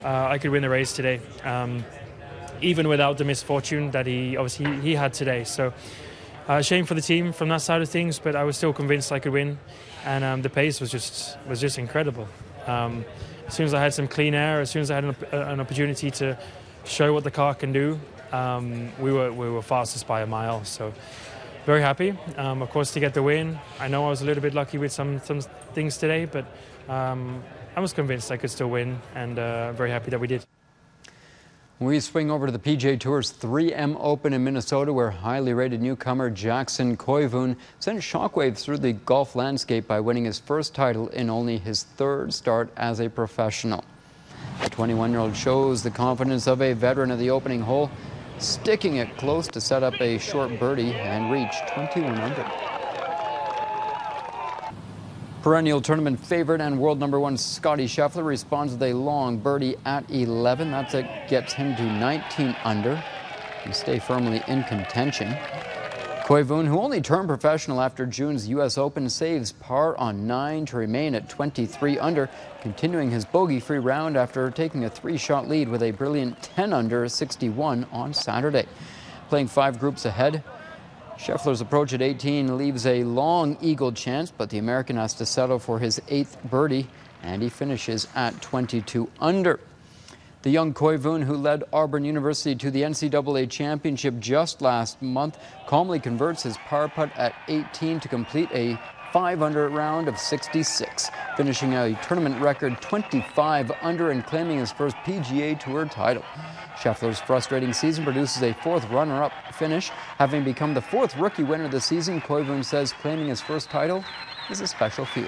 I could win the race today, even without the misfortune that he had today. So shame for the team from that side of things, but I was still convinced I could win, and the pace was just incredible. As soon as I had some clean air, as soon as I had an opportunity to show what the car can do, we were fastest by a mile. So very happy, of course, to get the win. I know I was a little bit lucky with some things today, but I was convinced I could still win, and very happy that we did. We swing over to the PGA Tour's 3M Open in Minnesota, where highly rated newcomer Jackson Koivun sent shockwaves through the golf landscape by winning his first title in only his third start as a professional. The 21-year-old shows the confidence of a veteran at the opening hole, sticking it close to set up a short birdie and reach 21 under. Perennial tournament favorite and world #1 Scottie Scheffler responds with a long birdie at 11. That's it, gets him to 19 under and stay firmly in contention. Koivun, who only turned professional after June's U.S. Open, saves par on 9 to remain at 23 under, continuing his bogey-free round after taking a 3-shot lead with a brilliant 10 under 61 on Saturday. Playing 5 groups ahead, Scheffler's approach at 18 leaves a long eagle chance, but the American has to settle for his 8th birdie, and he finishes at 22 under. The young Koivun, who led Auburn University to the NCAA championship just last month, calmly converts his par putt at 18 to complete a 5-under round of 66, finishing a tournament record 25 under and claiming his first PGA Tour title. Scheffler's frustrating season produces a 4th runner-up finish. Having become the 4th rookie winner of the season, Koivun says claiming his first title is a special feeling.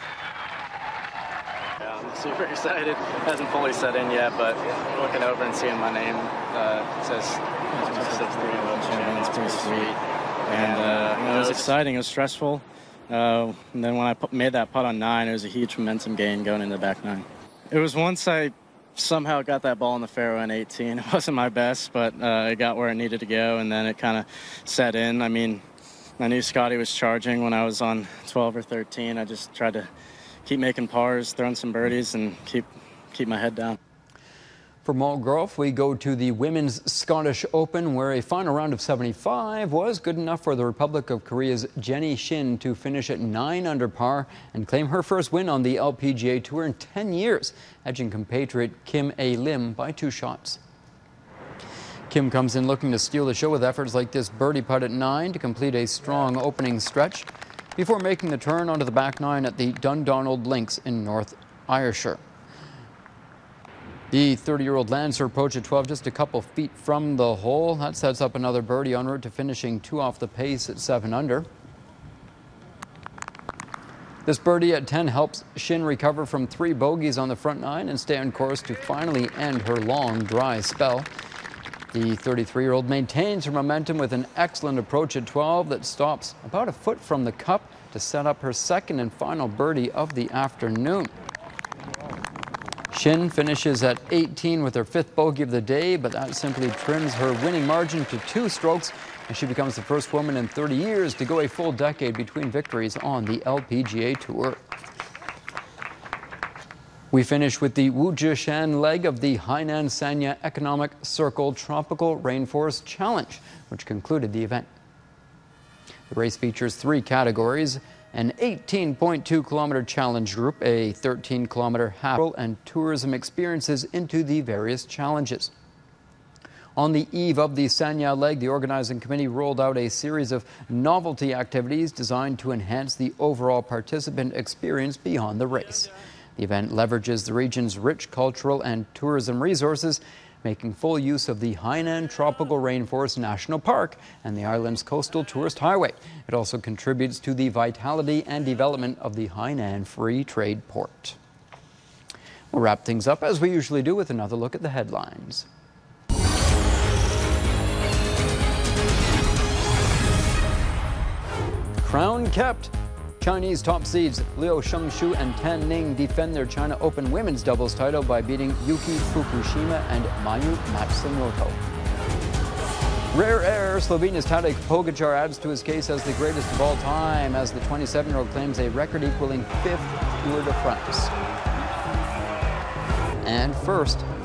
Yeah, I'm super excited. It hasn't fully set in yet, but looking over and seeing my name says 6'3" World Champion, it's pretty sweet. And it was exciting. It was stressful. And then when I made that putt on 9, it was a huge momentum gain going into the back 9. It was once I somehow got that ball in the fairway on 18. It wasn't my best, but it got where it needed to go, and then it kind of set in. I mean, I knew Scottie was charging when I was on 12 or 13. I just tried to keep making pars, throwing some birdies, and keep my head down. For Mulgrove, we go to the Women's Scottish Open, where a final round of 75 was good enough for the Republic of Korea's Jenny Shin to finish at 9 under par and claim her first win on the LPGA Tour in 10 years, edging compatriot Kim A. Lim by 2 shots. Kim comes in looking to steal the show with efforts like this birdie putt at 9 to complete a strong opening stretch before making the turn onto the back 9 at the Dundonald Links in North Ayrshire. The 30-year-old lands her approach at 12 just a couple feet from the hole. That sets up another birdie en route to finishing 2 off the pace at 7 under. This birdie at 10 helps Shin recover from 3 bogeys on the front 9 and stay on course to finally end her long, dry spell. The 33-year-old maintains her momentum with an excellent approach at 12 that stops about a foot from the cup to set up her second and final birdie of the afternoon. Shin finishes at 18 with her 5th bogey of the day, but that simply trims her winning margin to 2 strokes, and she becomes the first woman in 30 years to go a full decade between victories on the LPGA Tour. We finish with the Wuzhishan leg of the Hainan Sanya Economic Circle Tropical Rainforest Challenge, which concluded the event. The race features 3 categories: an 18.2-kilometer challenge group, a 13-kilometer half, and tourism experiences into the various challenges. On the eve of the Sanya leg, the organizing committee rolled out a series of novelty activities designed to enhance the overall participant experience beyond the race. The event leverages the region's rich cultural and tourism resources, making full use of the Hainan Tropical Rainforest National Park and the island's coastal tourist highway. It also contributes to the vitality and development of the Hainan Free Trade Port. We'll wrap things up as we usually do with another look at the headlines. Crown kept. Chinese top seeds Liu Shengshu and Tan Ning defend their China Open women's doubles title by beating Yuki Fukushima and Mayu Matsumoto. Rare air, Slovenia's Tadej Pogačar adds to his case as the greatest of all time as the 27-year-old claims a record-equaling 5th Tour de France. And first,